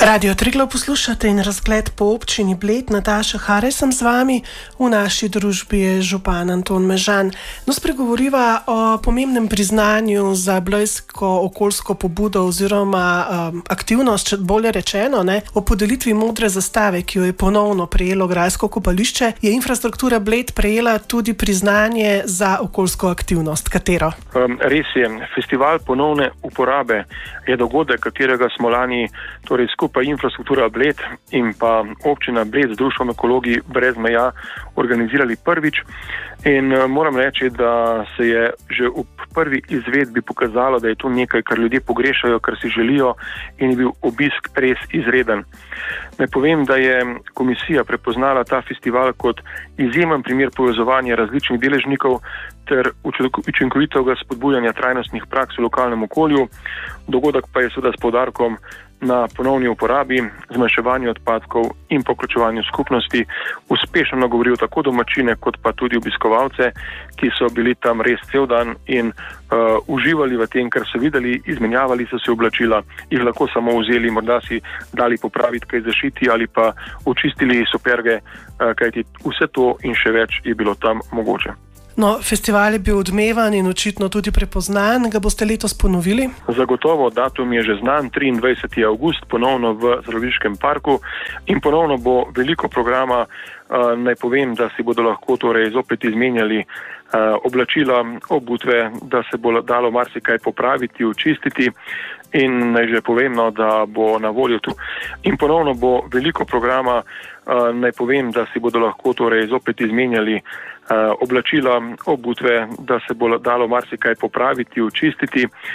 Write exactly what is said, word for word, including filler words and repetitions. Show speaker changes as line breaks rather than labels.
Radio Triglav poslušate in razgled po občini Bled. Nataša Hare sem z vami, v naši družbi je župan Anton Mežan. No, spregovoriva o pomembnem priznanju za blejsko okoljsko pobudo oziroma um, aktivnost, če bolje rečeno, ne, o podelitvi modre zastave, ki jo je ponovno prejelo grajsko kopališče. Je infrastruktura Bled prejela tudi priznanje za okoljsko aktivnost. Katero?
Um, res je. Festival ponovne uporabe je dogodek, katerega smo lani torej skupaj infrastruktura Bled in pa občina Bled z društvom Ekologi brez meja organizirali prvič. In moram reči, da se je že v prvi izvedbi pokazalo, da je to nekaj, kar ljudje pogrešajo, kar si želijo, in je bil obisk res izreden. Naj povem, da je komisija prepoznala ta festival kot izjemen primer povezovanja različnih deležnikov ter učinkovitega spodbujanja trajnostnih praks v lokalnem okolju. Dogodek pa je seveda s poudarkom na ponovni uporabi, zmanjševanju odpadkov in poključevanju skupnosti uspešno nagovoril tako domačine kot pa tudi obiskovalce, ki so bili tam res cel dan in uh, uživali v tem, kar so videli, izmenjavali so se oblačila, jih lahko samo vzeli, morda si dali popraviti kaj zašiti ali pa očistili superge, uh, kajti vse to in še več je bilo tam mogoče.
No, festival je bil odmevan in očitno tudi prepoznan. Ga boste letos ponovili?
Zagotovo, datum je že znan, triindvajseti avgust, ponovno v Zdraviliškem parku in ponovno bo veliko programa. Uh, naj povem, da si bodo lahko torej zopet izmenjali uh, oblačila, obutve, da se bo dalo marsikaj popraviti, očistiti in naj že povem, no, da bo na voljo tu. In ponovno bo veliko programa, uh, naj povem, da si bodo lahko torej zopet izmenjali uh, oblačila, obutve, da se bo dalo marsikaj popraviti, očistiti